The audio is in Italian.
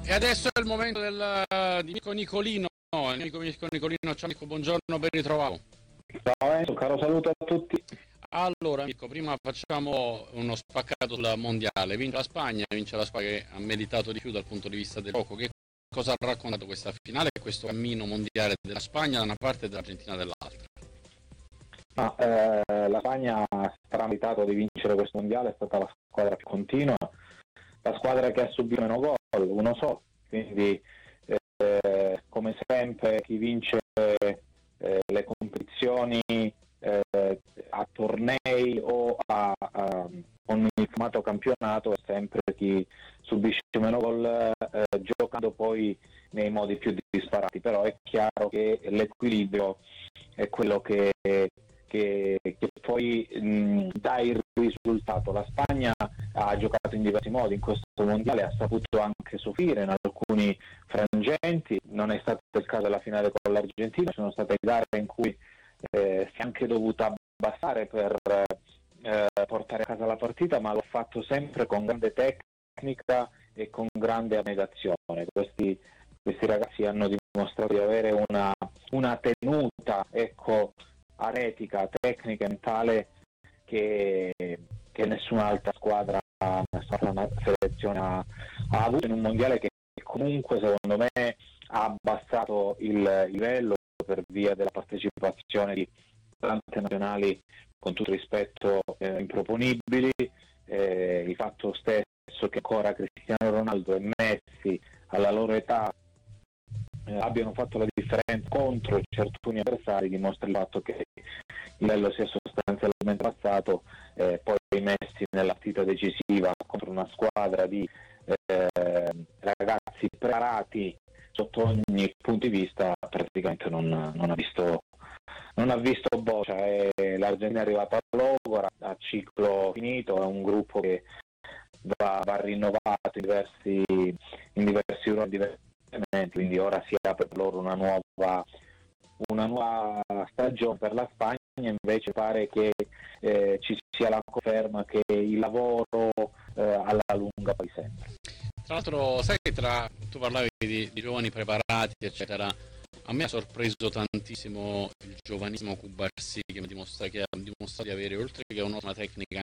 E adesso è il momento di Mirko Nicolino. Mirko Nicolino, ciao Mirko, buongiorno, ben ritrovato. Ciao Enzo, caro saluto a tutti. Allora Mirko, prima facciamo uno spaccato sul mondiale. Vince la Spagna che ha meritato di più dal punto di vista del gioco. Che cosa ha raccontato questa finale e questo cammino mondiale della Spagna da una parte e dell'Argentina dall'altra? La Spagna ha meritato di vincere questo mondiale, è stata la squadra più continua, la squadra che ha subito meno gol, uno solo, quindi come sempre chi vince le competizioni a tornei o a ogni formato campionato è sempre chi subisce meno gol, giocando poi nei modi più disparati, però è chiaro che l'equilibrio è quello che poi dà il risultato. La Spagna ha giocato in diversi modi in questo mondiale, ha saputo anche soffrire in alcuni frangenti, non è stato il caso della finale con l'Argentina, sono state gare in cui si è anche dovuta abbassare per portare a casa la partita, ma l'ho fatto sempre con grande tecnica e con grande abnegazione. Questi ragazzi hanno dimostrato di avere una tenuta, aretica, tecnica e mentale che nessun'altra squadra, nessuna selezione ha avuto in un mondiale che comunque secondo me ha abbassato il livello per via della partecipazione di tante nazionali con tutto rispetto improponibili, il fatto stesso che ancora Cristiano Ronaldo e Messi alla loro età abbiano fatto la differenza contro certi avversari dimostra il fatto che il livello sia sostanzialmente abbassato, poi messi nella partita decisiva contro una squadra di ragazzi preparati sotto ogni punto di vista, praticamente non ha visto boccia, l'Argentina è arrivata all'Ogora, a ciclo finito, è un gruppo che va rinnovato in diversi ruoli, quindi ora si apre per loro una nuova stagione. Per la Spagna invece pare che ci sia la conferma che il lavoro alla lunga poi sempre. Tra l'altro, sai che tu parlavi di giovani preparati eccetera, a me ha sorpreso tantissimo il giovanissimo Cubarsí che ha dimostrato di avere, oltre che un'ottima tecnica,